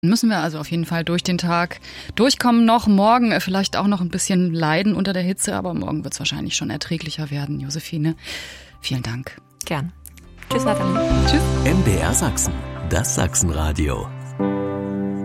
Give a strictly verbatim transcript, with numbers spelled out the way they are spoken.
Müssen wir also auf jeden Fall durch den Tag durchkommen noch. Morgen vielleicht auch noch ein bisschen leiden unter der Hitze, aber morgen wird es wahrscheinlich schon erträglicher werden. Josephine, vielen Dank. Gern. Tschüss, Nathalie. Tschüss. M D R Sachsen, das Sachsenradio.